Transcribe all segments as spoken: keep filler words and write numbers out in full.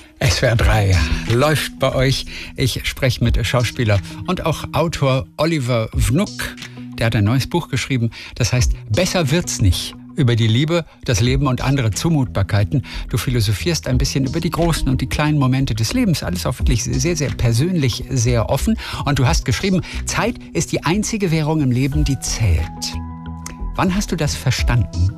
S W R drei läuft bei euch. Ich spreche mit Schauspieler und auch Autor Oliver Wnuk. Der hat ein neues Buch geschrieben, das heißt Besser wird's nicht. Über die Liebe, das Leben und andere Zumutbarkeiten. Du philosophierst ein bisschen über die großen und die kleinen Momente des Lebens. Alles auch wirklich sehr, sehr persönlich, sehr offen. Und du hast geschrieben, Zeit ist die einzige Währung im Leben, die zählt. Wann hast du das verstanden?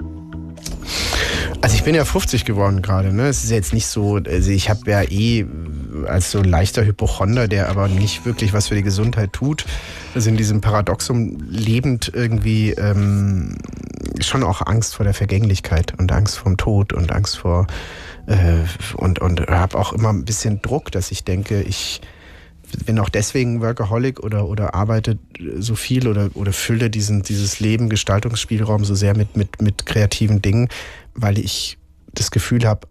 Also ich bin ja fünfzig geworden gerade, ne? Es ist jetzt nicht so, also ich habe ja eh als so ein leichter Hypochonder, der aber nicht wirklich was für die Gesundheit tut, also in diesem Paradoxum lebend irgendwie ähm, schon auch Angst vor der Vergänglichkeit und Angst vorm Tod und Angst vor äh, und, und habe auch immer ein bisschen Druck, dass ich denke, ich bin auch deswegen Workaholic oder, oder arbeite so viel oder, oder fülle diesen, dieses Leben, Gestaltungsspielraum so sehr mit, mit, mit kreativen Dingen, weil ich das Gefühl habe,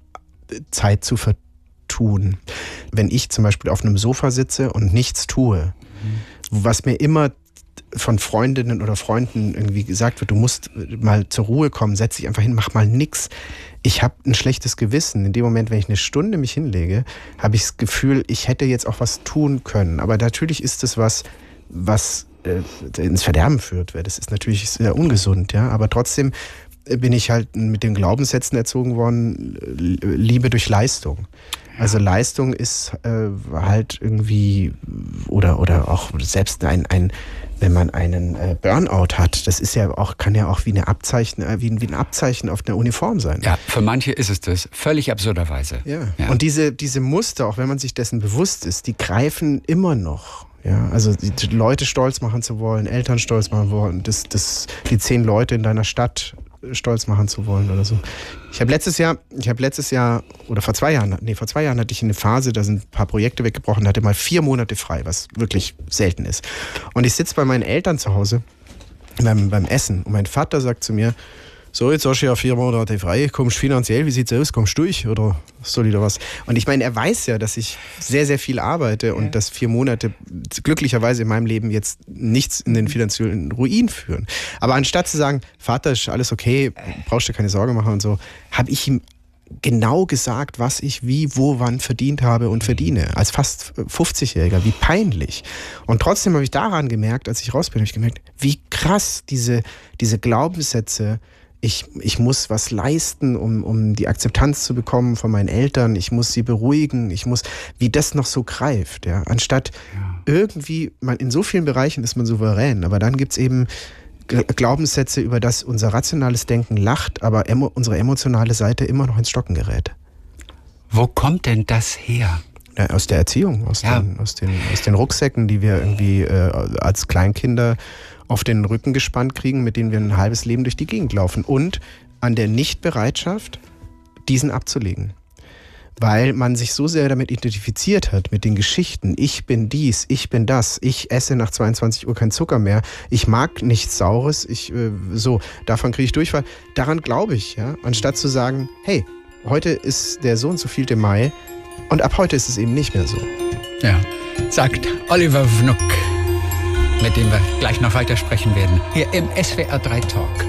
Zeit zu vertun. Wenn ich zum Beispiel auf einem Sofa sitze und nichts tue, mhm. was mir immer von Freundinnen oder Freunden irgendwie gesagt wird, du musst mal zur Ruhe kommen, setz dich einfach hin, mach mal nix. Ich habe ein schlechtes Gewissen. In dem Moment, wenn ich eine Stunde mich hinlege, habe ich das Gefühl, ich hätte jetzt auch was tun können. Aber natürlich ist es was, was äh, ins Verderben führt. Das ist natürlich sehr ungesund, ja. Aber trotzdem bin ich halt mit den Glaubenssätzen erzogen worden, Liebe durch Leistung. Also Leistung ist äh, halt irgendwie, oder, oder auch selbst ein, ein wenn man einen äh, Burnout hat, das ist ja auch, kann ja auch wie eine Abzeichen, äh, wie, wie ein Abzeichen auf einer Uniform sein. Ja, für manche ist es das, völlig absurderweise. Ja. Ja. Und diese, diese Muster, auch wenn man sich dessen bewusst ist, die greifen immer noch. Ja, also die, die Leute stolz machen zu wollen, Eltern stolz machen wollen, das, das, die zehn Leute in deiner Stadt stolz machen zu wollen oder so. Ich habe letztes Jahr, ich habe letztes Jahr, oder vor zwei Jahren, nee, vor zwei Jahren hatte ich eine Phase, da sind ein paar Projekte weggebrochen, hatte mal vier Monate frei, was wirklich selten ist. Und ich sitze bei meinen Eltern zu Hause beim, beim Essen und mein Vater sagt zu mir, so, jetzt hast du ja vier Monate frei, kommst finanziell, wie sieht's aus, kommst du durch oder soll ich da was? Und ich meine, er weiß ja, dass ich sehr, sehr viel arbeite und ja. dass vier Monate glücklicherweise in meinem Leben jetzt nichts in den finanziellen Ruin führen. Aber anstatt zu sagen, Vater, ist alles okay, brauchst dir keine Sorge machen und so, habe ich ihm genau gesagt, was ich wie, wo, wann verdient habe und verdiene. Als fast fünfzigjähriger, wie peinlich. Und trotzdem habe ich daran gemerkt, als ich raus bin, habe ich gemerkt, wie krass diese, diese Glaubenssätze, Ich, ich muss was leisten, um, um die Akzeptanz zu bekommen von meinen Eltern. Ich muss sie beruhigen. Ich muss, wie das noch so greift. Ja? Anstatt ja. irgendwie, man, in so vielen Bereichen ist man souverän. Aber dann gibt es eben Glaubenssätze, über das unser rationales Denken lacht, aber emo, unsere emotionale Seite immer noch ins Stocken gerät. Wo kommt denn das her? Ja, aus der Erziehung, aus, ja. den, aus, den, aus den Rucksäcken, die wir irgendwie äh, als Kleinkinder auf den Rücken gespannt kriegen, mit denen wir ein halbes Leben durch die Gegend laufen. Und an der Nichtbereitschaft, diesen abzulegen. Weil man sich so sehr damit identifiziert hat, mit den Geschichten. Ich bin dies, ich bin das, ich esse nach zweiundzwanzig Uhr kein Zucker mehr, ich mag nichts Saures, ich, äh, so, davon kriege ich Durchfall. Daran glaube ich, ja. Anstatt zu sagen, hey, heute ist der so und so vielte Mai und ab heute ist es eben nicht mehr so. Ja, sagt Oliver Wnuk, mit dem wir gleich noch weiter sprechen werden, hier im S W R drei Talk.